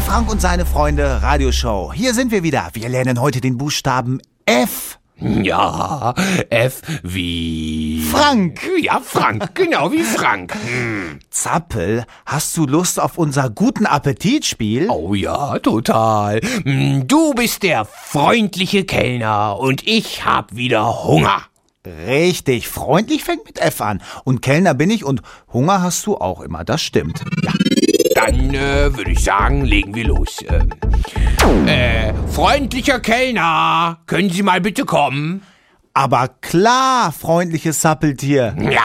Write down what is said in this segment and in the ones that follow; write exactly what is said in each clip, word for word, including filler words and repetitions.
Frank und seine Freunde Radioshow. Hier sind wir wieder. Wir lernen heute den Buchstaben F. Ja, F wie... Frank. Ja, Frank, genau wie Frank. Hm. Zappel, hast du Lust auf unser Guten Appetit-Spiel? Oh ja, total. Du bist der freundliche Kellner und ich hab wieder Hunger. Richtig, freundlich fängt mit F an. Und Kellner bin ich und Hunger hast du auch immer, das stimmt. Ja. Dann äh, würde ich sagen, legen wir los. Ähm, äh, freundlicher Kellner, können Sie mal bitte kommen? Aber klar, freundliches Zappeltier. Ja,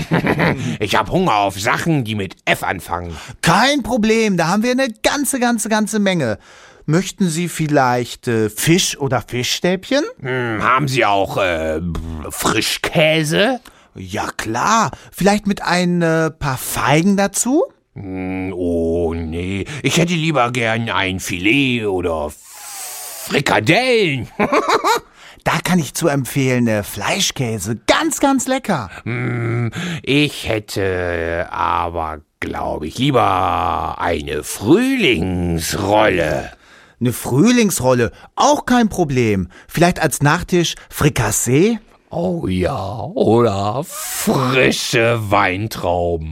ich habe Hunger auf Sachen, die mit F anfangen. Kein Problem, da haben wir eine ganze, ganze, ganze Menge. Möchten Sie vielleicht äh, Fisch oder Fischstäbchen? Hm, haben Sie auch äh, Frischkäse? Ja klar, vielleicht mit ein äh, paar Feigen dazu? Hm, oh nee, ich hätte lieber gern ein Filet oder Frikadellen. Da kann ich zu empfehlen, äh, Fleischkäse, ganz, ganz lecker. Hm, ich hätte aber, glaube ich, lieber eine Frühlingsrolle. Eine Frühlingsrolle, auch kein Problem. Vielleicht als Nachtisch Frikassee? Oh ja, oder frische Weintrauben.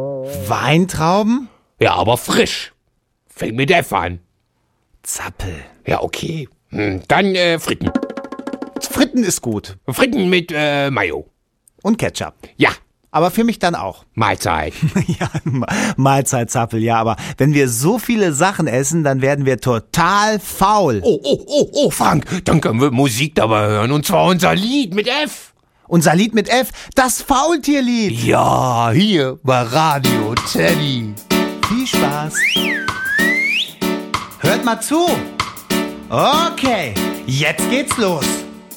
Weintrauben? Ja, aber frisch. Fängt mit F an. Zappel. Ja, okay. Hm, dann äh, Fritten. Fritten ist gut. Fritten mit äh, Mayo. Und Ketchup. Ja. Aber für mich dann auch. Mahlzeit. Ja, Mahlzeit, Zappel, ja, aber wenn wir so viele Sachen essen, dann werden wir total faul. Oh, oh, oh, oh, Frank, dann können wir Musik dabei hören, und zwar unser Lied mit F. Unser Lied mit F, das Faultierlied. Ja, hier bei Radio Teddy. Viel Spaß. Hört mal zu. Okay, jetzt geht's los.